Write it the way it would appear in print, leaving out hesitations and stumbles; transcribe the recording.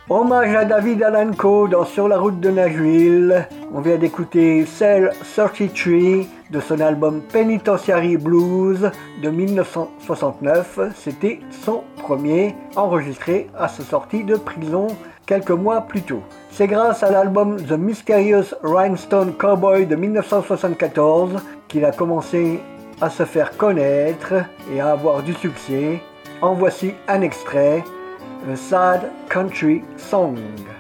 Hommage à David Allan Coe dans Sur la route de Nashville. On vient d'écouter Cell 33 de son album Penitentiary Blues de 1969. C'était son premier enregistré à sa sortie de prison quelques mois plus tôt. C'est grâce à l'album The Mysterious Rhinestone Cowboy de 1974 qu'il a commencé à se faire connaître et à avoir du succès. En voici un extrait, A Sad Country Song.